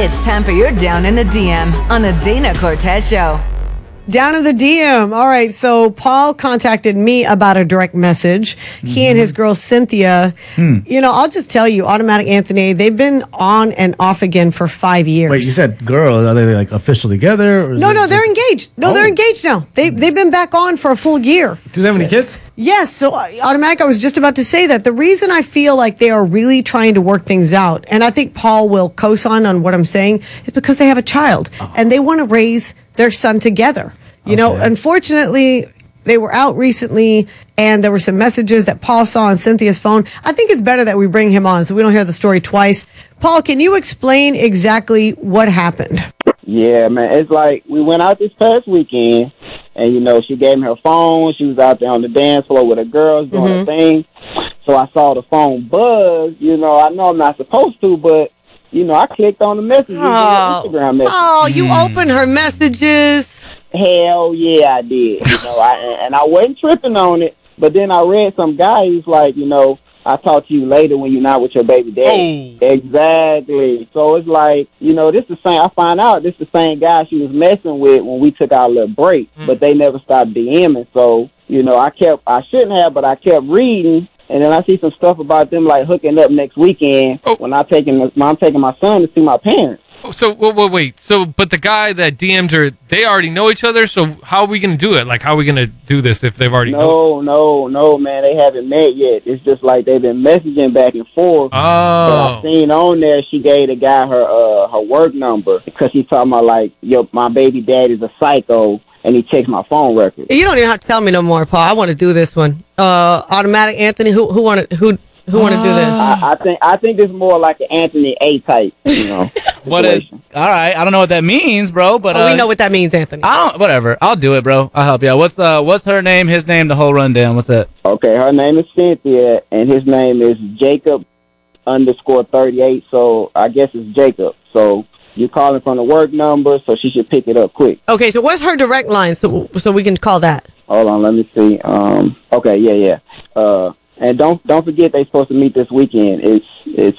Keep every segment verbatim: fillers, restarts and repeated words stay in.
It's time for your Down in the D M on the Dana Cortez Show. Down in the D M. All right. So Paul contacted me about a direct message. Mm-hmm. He and his girl Cynthia. Hmm. You know, I'll just tell you, Automatic Anthony, they've been on and off again for five years. Wait, you said girls? Are they like officially together? Or no, no, it, they're engaged. No, oh. they're engaged now. They they've been back on for a full year. Do they have any kids? Yes. So uh, Automatic, I was just about to say that. The reason I feel like they are really trying to work things out, and I think Paul will co-sign on what I'm saying, is because they have a child oh. and they want to raise their son together. You okay. know, unfortunately, they were out recently and there were some messages that Paul saw on Cynthia's phone. I think it's better that we bring him on so we don't hear the story twice. Paul, can you explain exactly what happened? Yeah, man. It's like we went out this past weekend and, you know, she gave me her phone. She was out there on the dance floor with her girls doing mm-hmm. her thing. So I saw the phone buzz. You know, I know I'm not supposed to, but, you know, I clicked on the messages, oh. the Instagram messages. Oh, you mm. opened her messages. Hell yeah, I did. You know, I and I wasn't tripping on it. But then I read some guy who's like, you know, I'll talk to you later when you're not with your baby daddy. Oh. Exactly. So it's like, you know, this the same. I find out this the same guy she was messing with when we took our little break. Mm. But they never stopped DMing. So, you know, I kept, I shouldn't have, but I kept reading. And then I see some stuff about them like hooking up next weekend oh. when I taking when I'm taking my son to see my parents. So, wait, wait, wait. So, but the guy that D M'd her, they already know each other, so how are we going to do it? Like, how are we going to do this if they've already No, no, no, man. They haven't met yet. It's just like they've been messaging back and forth. Oh. But I seen on there, she gave the guy her uh, her work number because she's talking about, like, yo, my baby daddy's a psycho, and he checks my phone record. You don't even have to tell me no more, Paul. I want to do this one. Uh, Automatic Anthony, who who wanted who who want to do this? I, I think I think it's more like an Anthony A type, you know. What? A, all right, I don't know what that means, bro. But oh, uh, we know what that means, Anthony. I don't. Whatever. I'll do it, bro. I'll help you out. What's uh What's her name? His name? The whole rundown. What's that? Okay, her name is Cynthia, and his name is Jacob underscore thirty eight. So I guess it's Jacob. So you're calling from the work number, so she should pick it up quick. Okay, so what's her direct line? So so we can call that. Hold on, let me see. Um. Okay, yeah, yeah. Uh. And don't don't forget they're supposed to meet this weekend. It's it's.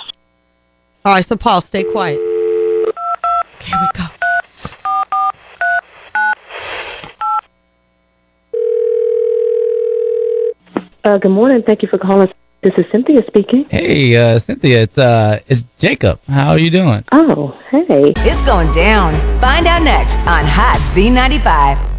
All right, so Paul, stay quiet. Okay, here we go. Uh, good morning. Thank you for calling. This is Cynthia speaking. Hey, uh, Cynthia, it's uh, it's Jacob. How are you doing? Oh, hey. It's going down. Find out next on Hot Z ninety-five.